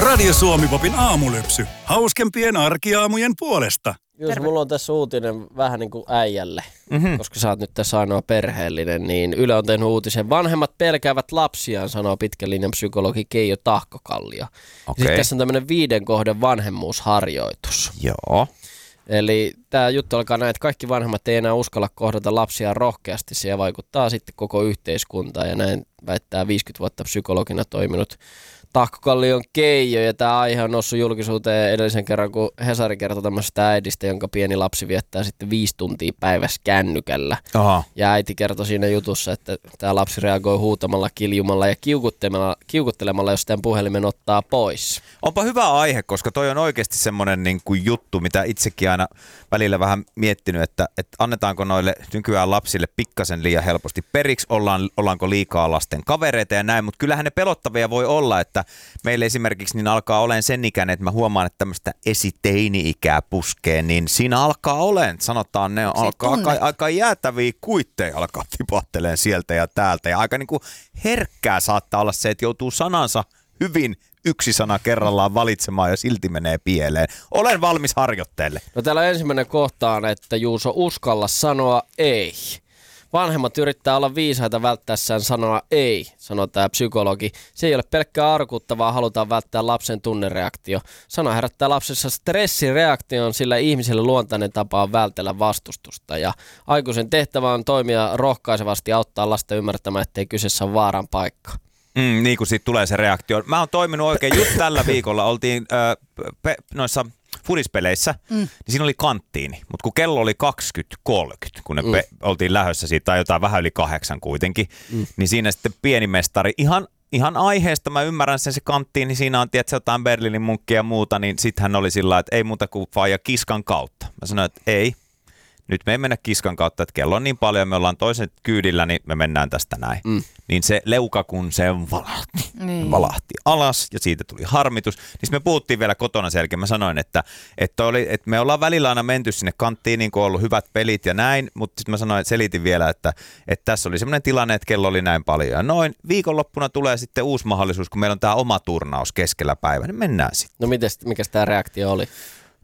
Radio Suomi-popin aamulypsy. Hauskempien arkiaamujen puolesta. Jos mulla on tässä uutinen vähän niin kuin äijälle, koska sä oot nyt tässä ainoa perheellinen, niin Yle on tehnyt uutisen. Vanhemmat pelkäävät lapsiaan, sanoo pitkän linjan psykologi Keijo Tahkokallio. Okay. Sitten tässä on tämmöinen 5 kohden vanhemmuusharjoitus. Joo. Eli tämä juttu alkaa näin, että kaikki vanhemmat ei enää uskalla kohdata lapsia rohkeasti. Se vaikuttaa sitten koko yhteiskuntaan ja näin väittää 50 vuotta psykologina toiminut Tahkokallion Keijo, ja tämä aihe on noussut julkisuuteen edellisen kerran, kun Hesari kertoi tämmöisestä äidistä, jonka pieni lapsi viettää sitten 5 tuntia päivässä kännykällä. Aha. Ja äiti kertoi siinä jutussa, että tämä lapsi reagoi huutamalla, kiljumalla ja kiukuttelemalla, jos tämän puhelimen ottaa pois. Onpa hyvä aihe, koska toi on oikeasti semmoinen niin kuin juttu, mitä itsekin aina välillä vähän miettinyt, että annetaanko noille nykyään lapsille pikkasen liian helposti periksi, ollaanko liikaa lasten kavereita ja näin, mutta kyllähän ne pelottavia voi olla, että meillä esimerkiksi niin alkaa olemaan sen ikäinen, että mä huomaan, että tämmöistä esiteini-ikää puskee, niin siinä alkaa olemaan, sanotaan, ne alkaa aika jäätäviä kuitteja alkaa tipahteleen sieltä ja täältä. Ja aika niin kuin herkkää saattaa olla se, että joutuu sanansa hyvin yksi sana kerrallaan valitsemaan ja silti menee pieleen. Olen valmis harjoitteelle. No täällä ensimmäinen kohta on, että Juuso, uskalla sanoa ei. Vanhemmat yrittää olla viisaita välttäessään sanoa ei, sanoo tämä psykologi. Se ei ole pelkkää arkuttavaa, halutaan välttää lapsen tunnereaktio. Sana herättää lapsessa stressireaktion, sillä ihmiselle luontainen tapa on vältellä vastustusta. Ja aikuisen tehtävä on toimia rohkaisevasti, auttaa lasta ymmärtämään, ettei kyseessä ole vaaran paikka. Niin kuin siitä tulee se reaktio. Mä oon toiminut oikein just tällä viikolla. Oltiin noissa fudispeleissä, niin siinä oli kanttiini. Mutta kun kello oli 20:30, kun oltiin lähdössä siitä, tai jotain vähän yli 8 kuitenkin, niin siinä sitten pieni mestari, ihan aiheesta mä ymmärrän sen se kanttiin, niin siinä on tietysti jotain Berliinin munkkia ja muuta, niin sitten hän oli sillä, että ei muuta kuin faija kiskan kautta. Mä sanoin, että ei. Nyt me ei mennä kiskan kautta, että kello on niin paljon, me ollaan toisen kyydillä, niin me mennään tästä näin. Niin se leuka, kun se valahti alas ja siitä tuli harmitus. Niin me puhuttiin vielä kotona sen jälkeen. Mä sanoin, että me ollaan välillä aina menty sinne kanttiin, niin kuin on ollut hyvät pelit ja näin. Mutta sitten mä sanoin, selitin vielä, että tässä oli semmoinen tilanne, että kello oli näin paljon. Ja noin viikonloppuna tulee sitten uusi mahdollisuus, kun meillä on tämä oma turnaus keskellä päivää, niin mennään sitten. No mikäs tämä reaktio oli?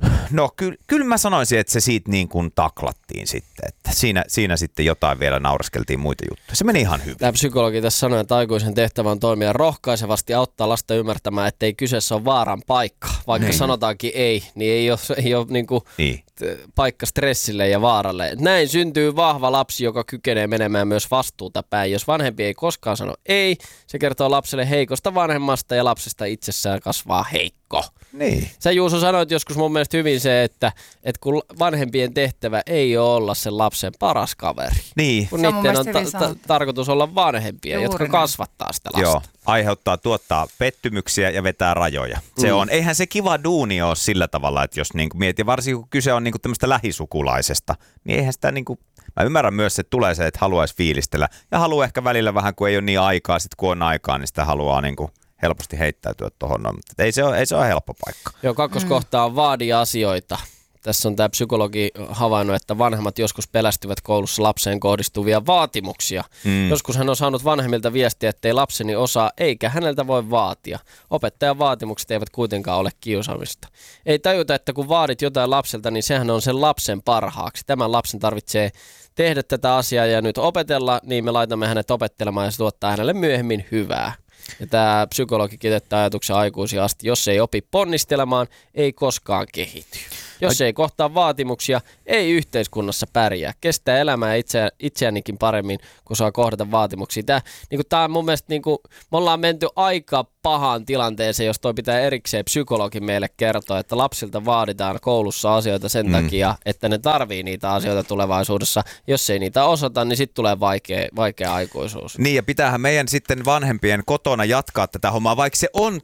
No kyllä mä sanoisin, että se siitä niin kuin taklattiin sitten, että siinä sitten jotain vielä nauraskeltiin muita juttuja. Se meni ihan hyvin. Tämä psykologi tässä sanoi, että aikuisen tehtävä on toimia rohkaisevasti, auttaa lasta ymmärtämään, ettei kyseessä ole vaaran paikka. Vaikka sanotaankin ei, niin ei ole niin kuin paikka stressille ja vaaralle. Näin syntyy vahva lapsi, joka kykenee menemään myös vastuuta päin. Jos vanhempi ei koskaan sano ei, se kertoo lapselle heikosta vanhemmasta ja lapsesta itsessään kasvaa heikko. Niin. Sä Juuso sanoit joskus mun mielestä hyvin se, että kun vanhempien tehtävä ei ole olla sen lapsen paras kaveri. Niin. Kun niiden on tarkoitus olla vanhempia, jotka kasvattaa sitä lasta. Joo, aiheuttaa, tuottaa pettymyksiä ja vetää rajoja. Se on, eihän se kiva duuni ole sillä tavalla, että jos niinku mietit, varsinkin kun kyse on niinku tämmöistä lähisukulaisesta, niin eihän sitä niinku, mä ymmärrän myös, että tulee se, että haluaisi fiilistellä ja haluaa ehkä välillä vähän, kun ei ole niin aikaa, sitten kun on aikaa, niin sitä haluaa niinku helposti heittäytyä tuohon, mutta ei se ole helppo paikka. Joo, kakkoskohta on vaadi asioita. Tässä on tämä psykologi havainnut, että vanhemmat joskus pelästyvät koulussa lapseen kohdistuvia vaatimuksia. Joskus hän on saanut vanhemmilta viestiä, ettei lapseni osaa eikä häneltä voi vaatia. Opettajan vaatimukset eivät kuitenkaan ole kiusaamista. Ei tajuta, että kun vaadit jotain lapselta, niin sehän on sen lapsen parhaaksi. Tämän lapsen tarvitsee tehdä tätä asiaa ja nyt opetella, niin me laitamme hänet opettelemaan ja se tuottaa hänelle myöhemmin hyvää. Ja tämä psykologi kiteyttää ajatuksen aikuisia asti, jos ei opi ponnistelemaan, ei koskaan kehity. Jos ei kohtaa vaatimuksia, ei yhteiskunnassa pärjää. Kestää elämää itseänikin paremmin, kun saa kohdata vaatimuksia. Tämä on mun mielestä, me ollaan menty aika pahaan tilanteeseen, jos toi pitää erikseen psykologi meille kertoa, että lapsilta vaaditaan koulussa asioita sen takia, että ne tarvii niitä asioita tulevaisuudessa. Jos ei niitä osata, niin sitten tulee vaikea aikuisuus. Niin, ja pitäähän meidän sitten vanhempien kotona jatkaa tätä hommaa, vaikka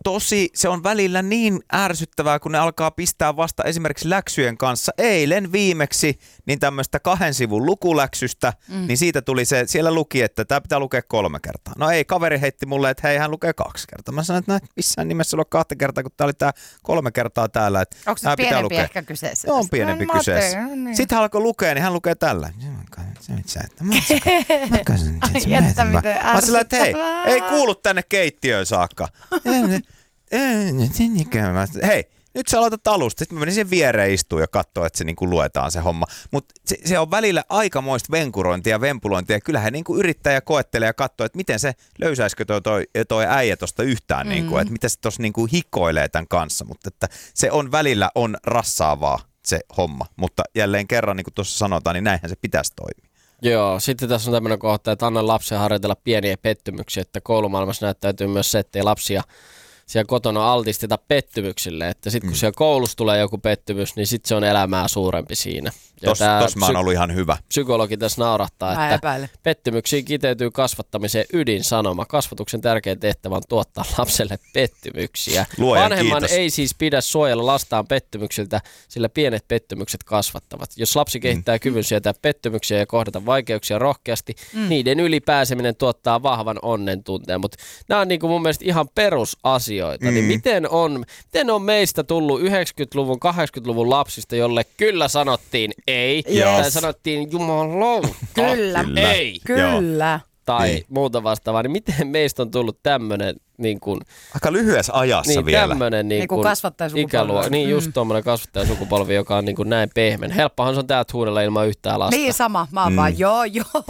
se on välillä niin ärsyttävää, kun ne alkaa pistää vasta esimerkiksi läksyjen kanssa. Eilen viimeksi niin tämmöistä 2 sivun lukuläksystä, niin siitä tuli se, siellä luki, että tämä pitää lukea 3 kertaa. No ei, kaveri heitti mulle, että hei, hän lukee 2 kertaa. Mä sanoin, että missään nimessä ole 2 kertaa, kun tämä oli tämä 3 kertaa täällä. Että onko se pienempi ehkä kyseessä? On pienempi kyseessä. Niin. Sitten hän alkoi lukea, niin hän lukee tällä. Mä sillä, että hei, ei kuulu tänne keittiöön saakka. hei, nyt sä aloitat alusta. Sitten mä menin sen viereen istuun ja katsoin, että se niinku luetaan se homma. Mutta se on välillä aikamoista venkurointia ja vempulointia. Kyllähän hän niinku yrittää ja koettelee ja katsoo, että miten se löysäisikö toi äijä tosta yhtään. Niinku, että miten se tossa niinku hikoilee tämän kanssa. Mutta että se on välillä on rassaavaa se homma. Mutta jälleen kerran, niin kuin tuossa sanotaan, niin näinhän se pitäisi toimia. Joo, sitten tässä on tämmöinen kohta, että anna lapsen harjoitella pieniä pettymyksiä, että koulumaailmassa näyttäytyy myös se, ettei lapsia siellä kotona altisteta pettymyksille, että sitten kun siellä koulussa tulee joku pettymys, niin sitten se on elämää suurempi siinä. Tossa mä oon ollut ihan hyvä. Psykologi tässä naurahtaa, että pettymyksiin kiteytyy kasvattamisen ydinsanoma. Kasvatuksen tärkein tehtävä on tuottaa lapselle pettymyksiä. Vanhemman ei siis pidä suojella lastaan pettymyksiltä, sillä pienet pettymykset kasvattavat. Jos lapsi kehittää kyvyn sietää pettymyksiä ja kohdata vaikeuksia rohkeasti, niiden ylipääseminen tuottaa vahvan onnen tunteen. Mutta nämä on niinku mun mielestä ihan perusasioita. Niin miten on meistä tullut 90-luvun, 80-luvun lapsista, jolle kyllä sanottiin ei, tai sanottiin jumalauta, Kyllä. ei, Kyllä. tai muuta vastaavaa, niin miten meistä on tullut tämmöinen niin kuin, aika lyhyessä ajassa niin, vielä. Tämmöinen niin kuin kasvattajasukupolvi. Niin just tuommoinen kasvattajasukupolvi, joka on niin kuin näin pehmeän. Helppohan se on täältä huudella ilman yhtään lasta. Niin sama, mä oon vaan joo.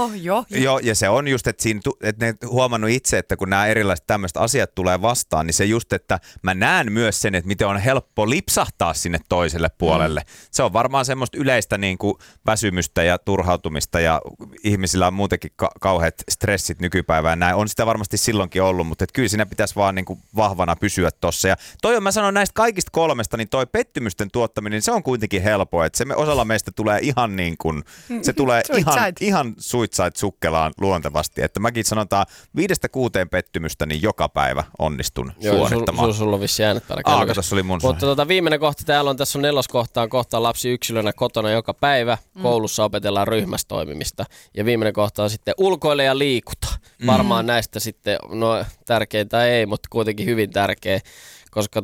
Joo, ja se on just, että ne huomannut itse, että kun nämä erilaiset tämmöiset asiat tulee vastaan, niin se just, että mä näen myös sen, että miten on helppo lipsahtaa sinne toiselle puolelle. Se on varmaan semmoista yleistä niin kuin väsymystä ja turhautumista ja ihmisillä on muutenkin kauheat stressit nykypäivään. Näin on sitä varmasti silloinkin ollut, mutta kyllä siinä pitäisi vaan niin kuin vahvana pysyä tossa. Ja toi on, mä sanon näistä kaikista kolmesta, niin toi pettymysten tuottaminen, se on kuitenkin helppoa. Että se osalla meistä tulee ihan niin kuin, se tulee ihan suitsait sukkelaan luontevasti. Että mäkin sanotaan 5-6 pettymystä, niin joka päivä onnistun suorittamaan. Sulla on vissi äänet päällä. Kato, se oli mun Mutta viimeinen kohta täällä on, tässä on 4. kohtaan lapsi yksilönä kotona joka päivä. Koulussa opetellaan ryhmässä toimimista. Ja viimeinen kohta on sitten ulkoile ja liikuta. Varmaan näistä sitten, no tärkeintä ei, mutta kuitenkin hyvin tärkeä, koska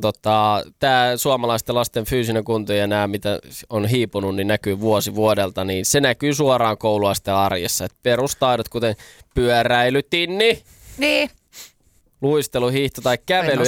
tämä suomalaisten lasten fyysinen kunto ja nämä, mitä on hiipunut, niin näkyy vuosi vuodelta, niin se näkyy suoraan koululaisten arjessa. Et perustaidot, kuten pyöräily, tinni, luistelu, hiihto tai kävely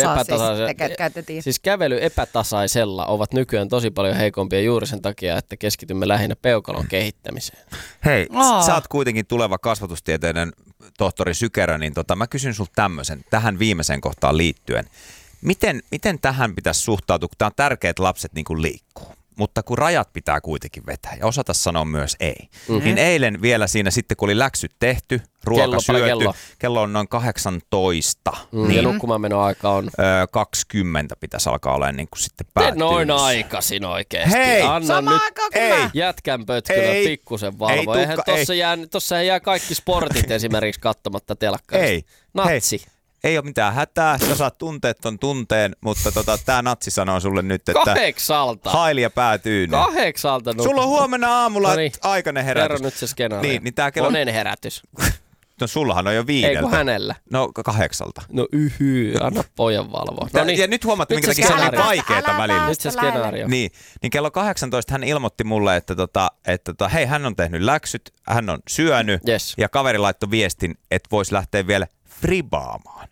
kävely epätasaisella ovat nykyään tosi paljon heikompia juuri sen takia, että keskitymme lähinnä peukalon kehittämiseen. Hei, sä oot kuitenkin tuleva kasvatustieteiden tohtori Sykerö, niin mä kysyn sulta tämmöisen tähän viimeiseen kohtaan liittyen. Miten tähän pitäisi suhtautua, kun tämä on tärkeää, että lapset niin kuin liikkuu? Mutta kun rajat pitää kuitenkin vetää ja osata sanoa myös ei. Niin eilen vielä siinä sitten, kun oli läksyt tehty, ruoka syöty, kello on noin 18. Ja nukkumaanmenoaika on? 20 pitäisi alkaa olla niin kuin sitten päättyy. Noin aikaisin oikeesti. Hei! Anna nyt jätkän pötkylä pikkusen valvo. Eihän tossa jää kaikki sportit esimerkiksi katsomatta telkkarista. Ei. Natsi. Ei ole mitään hätää, sä saat tunteet ton tunteen, mutta tää natsi sanoo sulle nyt, että 8. hailia päätyy. 8. Sulla on huomenna aamulla aikainen herätys. Kerro nyt se skenaario. Niin tää kello... Monen herätys. No sullahan on jo 5. Ei kun hänellä. No 8. No anna pojan valvoa. Ja nyt huomaatte, minkä takia se on vaikeeta välillä. Nyt se skenaario. Niin kello 18 hän ilmoitti mulle, että hei, hän on tehnyt läksyt, hän on syönyt ja kaveri laittoi viestin, että vois lähteä vielä fribaamaan.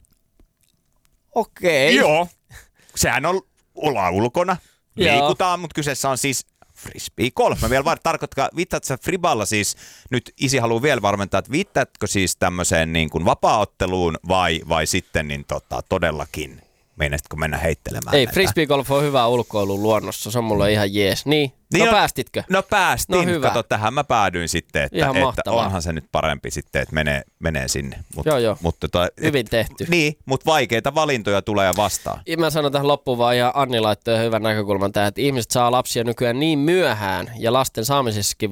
Okei. Joo. Sehän on ulkona. Liikutaan, mutta kyseessä on siis frisbee golf. Mä vielä tarkoittaa, viittaatko sä friballa siis, nyt isi haluaa vielä varmentaa, että viittaatko siis tämmöiseen niin kuin vapaaotteluun vai sitten niin todellakin meinaisitko mennä heittelemään Ei, näitä? frisbeegolf on hyvä ulkoilu luonnossa, se on mulle ihan jees. Niin päästitkö? No päästin, no, hyvä. Kato tähän mä päädyin sitten, että onhan se nyt parempi sitten, että menee sinne. Joo. Hyvin tehty. Niin, mutta vaikeita valintoja tulee vastaan. Mä sanon tähän loppuun vaan, ja Anni laittoi hyvän näkökulman tähän, että ihmiset saa lapsia nykyään niin myöhään, ja lasten saamisessakin